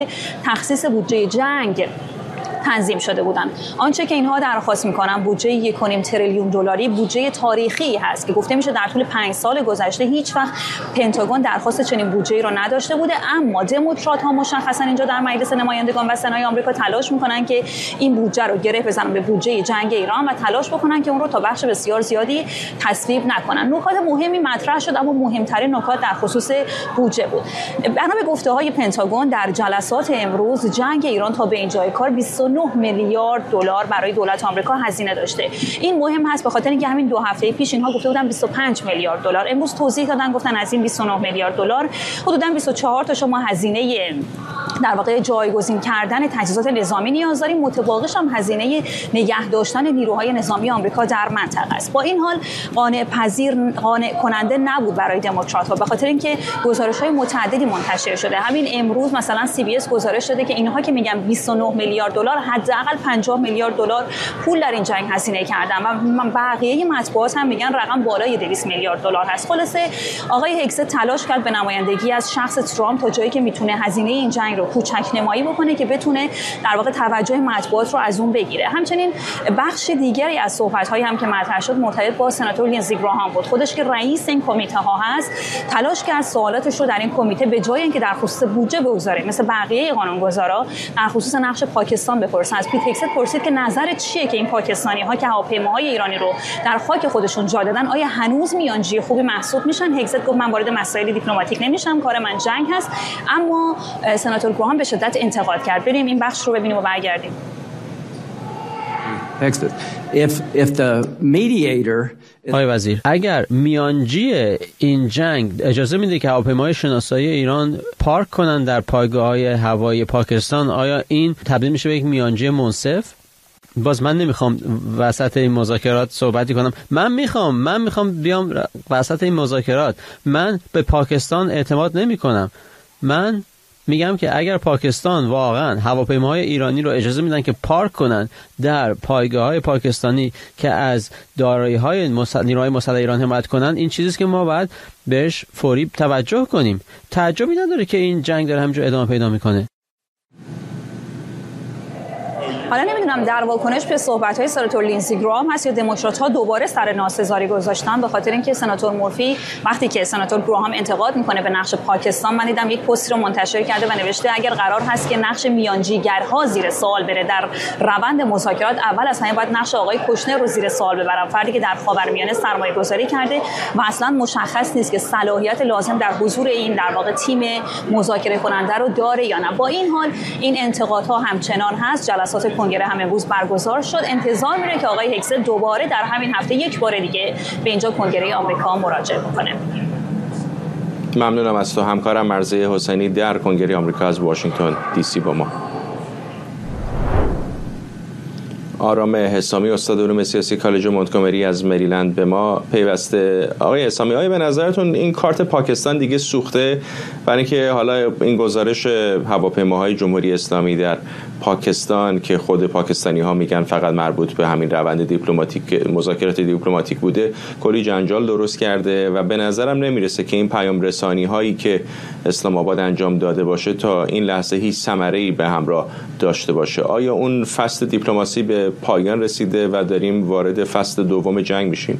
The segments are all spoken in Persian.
تخصیص بودجه جنگ تنظیم شده بودند. آنچه که اینها درخواست میکنن بودجه 1.5 تریلیون دلاری بودجه تاریخی هست که گفته میشه در طول 5 سال گذشته هیچ وقت پنتاگون درخواست چنین بودجه‌ای رو نداشته بوده، اما دموکرات‌ها مشخصا اینجا در مجلس نمایندگان و سنای آمریکا تلاش میکنن که این بودجه رو گره بزنن به بودجه جنگ ایران و تلاش بکنن که اون رو تا بخش بسیار زیادی تصویب نکنن. نکات مهمی مطرح شد، اما مهمترین نکات در خصوص بودجه بود. بنا به گفته‌های پنتاگون در جلسات امروز جنگ ایران تا به اینجای کار 29 میلیارد دلار برای دولت آمریکا هزینه داشته. این مهم هست به خاطر اینکه همین 2 هفته پیش اینها گفته بودن 25 میلیارد دلار، امروز توضیح دادن گفتن از این 29 میلیارد دلار حدوداً 24 تا شما هزینه در واقع جایگزین کردن تجهیزات نظامی نیاز داریم، متباقیش هم هزینه نگه داشتن نیروهای نظامی آمریکا در منطقه است. با این حال قانع کننده نبود برای دموکرات‌ها به خاطر اینکه گزارش‌های متعددی منتشر شده. همین امروز مثلا CBS گزارش داده که اینها که میگن 29 میلیارد دلار حداقل 50 میلیارد دلار پول در این جنگ هزینه کردن و بقیه مطبوعات هم میگن رقم بالای 200 میلیارد دلار هست. خلاصه آقای هگست تلاش کرد به نمایندگی از شخص ترامپ تا جایی که میتونه هزینه این جنگ رو کوچک نمایی بکنه که بتونه در واقع توجه مطبوعات رو از اون بگیره. همچنین بخش دیگری از صحبت‌هایی هم که مطرح شد مرتبط با سناتور لینزی گراهام بود. خودش که رئیس این کمیته ها هست تلاش کرد سوالاتش رو در این کمیته به جای اینکه در خصوص بودجه بگذاره مثل بقیه قانونگذارا در خصوص نقش پاکستان بپرسن. از پیت هگست پرسید که نظرت چیه که این پاکستانی‌ها که هواپیماهای ایرانی رو در خاک خودشون جا دادن آیا هنوز میانجی خوبی محسوب میشن؟ هگست گفت من وارد مسائل دیپلماتیک نمیشم، کار من جنگ هست. اما سناتور گراهام به شدت انتقاد کرد. بریم این بخش رو ببینیم و برگردیم. If the mediator آقای وزیر، اگر میانجی این جنگ اجازه میده که هواپیماهای شناسایی ایران پارک کنن در پایگاه‌های هوایی پاکستان، آیا این تبدیل میشه به یک میانجی منصف؟ باز من نمیخوام وسط این مذاکرات صحبتی کنم. من میخوام بیام وسط این مذاکرات. من به پاکستان اعتماد نمیکنم. من میگم که اگر پاکستان واقعا هواپیماهای ایرانی رو اجازه میدن که پارک کنن در پایگاه‌های پاکستانی که از دارایی‌های نیروهای مسلح ایران حمایت کنن، این چیزیست که ما باید بهش فوری توجه کنیم. تعجبی نداره که این جنگ داره همینجور ادامه پیدا میکنه. حالا نمیدونم در واکنش به صحبت‌های سناتور لینزی گراهام هست یا دموکرات‌ها دوباره سر ناسزاری گذاشتن، به خاطر اینکه سناتور مورفی وقتی که سناتور گراهام انتقاد میکنه به نقش پاکستان، من دیدم یک پستی رو منتشر کرده و نوشته اگر قرار هست که نقش میانجیگرها زیر سوال بره در روند مذاکرات، اول از همه باید نقش آقای کوشنر رو زیر سوال ببرن، فردی که در خاورمیانه سرمایه‌گذاری کرده و اصلا مشخص نیست که صلاحیت لازم در حضور این در واقع تیم مذاکره کننده رو داره یا نه. با این حال این انتقادها همچنان هست. جلسات کنگره هم امروز برگزار شد. انتظار میره که آقای هگست دوباره در همین هفته یک بار دیگه به اینجا کنگره آمریکا مراجعه بکنه. ممنونم از تو همکارم مرضیه حسینی در کنگره آمریکا از واشنگتن دی سی با ما. آرام حسامی استاد علوم سیاسی کالج مونتگومری از مریلند به ما پیوسته. آقای حسامی، آیا به نظرتون این کارت پاکستان دیگه سوخته؟ برای اینکه حالا این گزارش هواپیماهای جمهوری اسلامی در پاکستان که خود پاکستانی ها میگن فقط مربوط به همین روند دیپلماتیک مذاکرات دیپلماتیک بوده، کلی جنجال درست کرده و به نظرم نمیرسه که این پیام رسانی هایی که اسلام آباد انجام داده باشه تا این لحظه هیچ ثمره‌ای به همراه داشته باشه. آیا اون فصل دیپلماسی به پایان رسیده و داریم وارد فصل دوم جنگ میشیم؟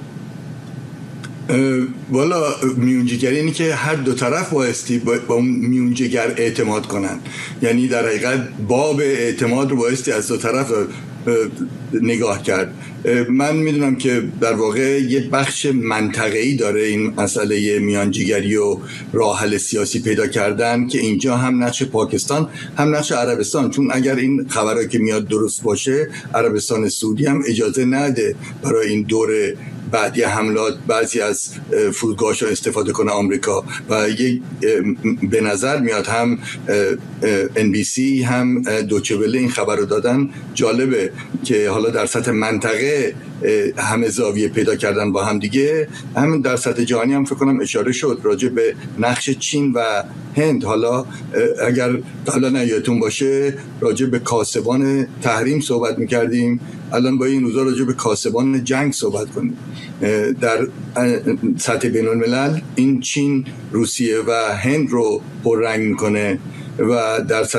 والا میونجیگری اینی که هر دو طرف بایستی با اون میونجیگر اعتماد کنن، یعنی در حقیقت باب اعتماد رو بایستی از دو طرف نگاه کرد. من میدونم که در واقع یه بخش منطقه‌ای داره این مسئله میانجیگری و راه حل سیاسی پیدا کردن که اینجا هم نقش پاکستان هم نقش عربستان، چون اگر این خبرایی که میاد درست باشه عربستان سعودی هم اجازه نده برای این دوره بعدی حملات بعضی از فرودگاه‌ها استفاده کنه آمریکا و یک به نظر میاد هم NBC هم دوچه این خبر رو دادن. جالبه که حالا در سطح منطقه همه زاویه پیدا کردن با هم دیگه، هم در سطح جهانی هم فکر کنم اشاره شد راجع به نقش چین و هند. حالا اگر قبلا یادتون باشه راجع به کاسبان تحریم صحبت میکردیم، الان با این روزا راجع به کاسبان جنگ صحبت کنیم. در سطح بین الملل این چین، روسیه و هند رو پررنگ میکنه و در